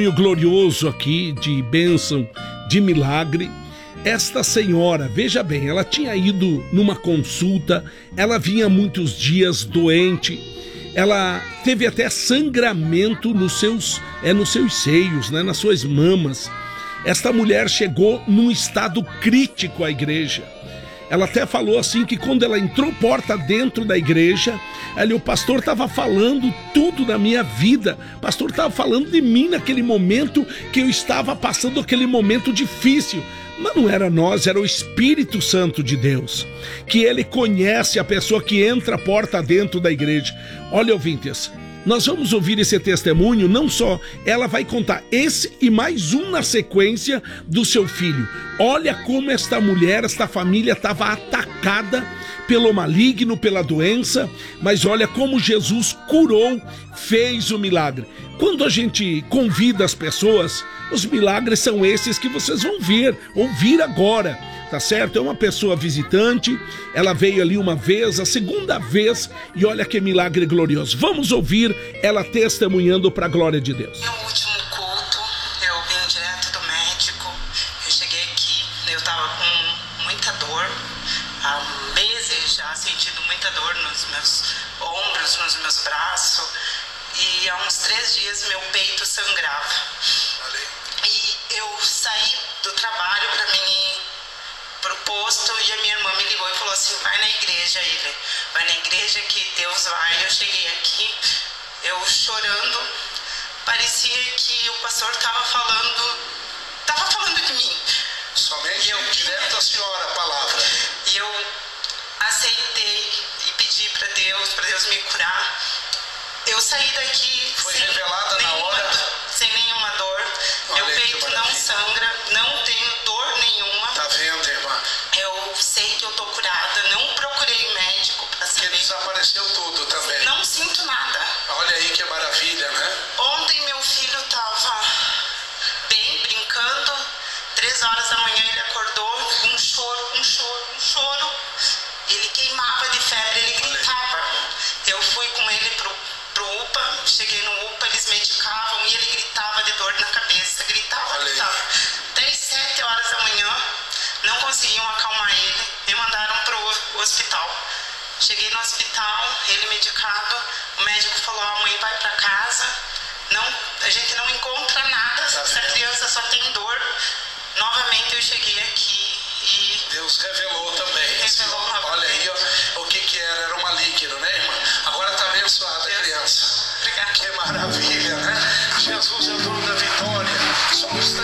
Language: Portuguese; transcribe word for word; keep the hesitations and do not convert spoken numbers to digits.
Glorioso aqui de bênção, de milagre. Esta senhora, veja bem, ela tinha ido numa consulta, ela vinha muitos dias doente, ela teve até sangramento nos seus, é, nos seus seios, né, nas suas mamas. Esta mulher chegou num estado crítico à igreja. Ela até falou assim que quando ela entrou porta dentro da igreja, ali o pastor estava falando tudo da minha vida. O pastor estava falando de mim naquele momento que eu estava passando aquele momento difícil. Mas não era nós, era o Espírito Santo de Deus, que ele conhece a pessoa que entra a porta dentro da igreja. Olha, ouvintes, nós vamos ouvir esse testemunho, não só ela vai contar esse e mais um na sequência do seu filho. Olha como esta mulher, esta família estava atacada pelo maligno, pela doença, mas olha como Jesus curou, fez o milagre. Quando a gente convida as pessoas, os milagres são esses que vocês vão ver, ouvir agora. Tá certo? É uma pessoa visitante, ela veio ali uma vez, a segunda vez, e olha que milagre glorioso. Vamos ouvir ela testemunhando para a glória de Deus. No último culto, eu vim direto do médico, eu cheguei aqui, eu tava com muita dor, há meses já sentindo muita dor nos meus ombros, nos meus braços, e há uns três dias meu peito sangrava. E eu saí do trabalho para mim ir pro posto e a minha irmã me ligou e falou assim, vai na igreja, Ilha, vai na igreja que Deus vai. Eu cheguei aqui, eu chorando, parecia que o pastor estava falando, estava falando de mim. Somente eu, direto à senhora a palavra. E eu aceitei e pedi para Deus, para Deus me curar. Eu saí daqui Foi sem revelada nenhuma, na hora. sem nenhuma dor. Olha, meu peito não sangra, não tenho dor nenhuma. Tá vendo, irmã? Eu sei que eu tô curada, não procurei médico para saber. Que desapareceu tudo também. Não sinto nada. Olha aí que maravilha, né? Ontem meu filho tava bem, brincando. Três horas da manhã ele acordou, um choro, um choro, um choro. Ele queimava de febre, ele gritava. Eu fui com ele pro, pro U P A, cheguei no U P A, eles medicavam e ele gritava de dor na cabeça, gritava, Olha gritava. Até às sete horas da manhã, não conseguiam acalmar ele, me mandaram pro hospital. Cheguei no hospital, ele medicado, o médico falou, a mãe vai pra casa, não, a gente não encontra nada, Tá essa vendo? criança só tem dor. Novamente eu cheguei aqui e Deus revelou também.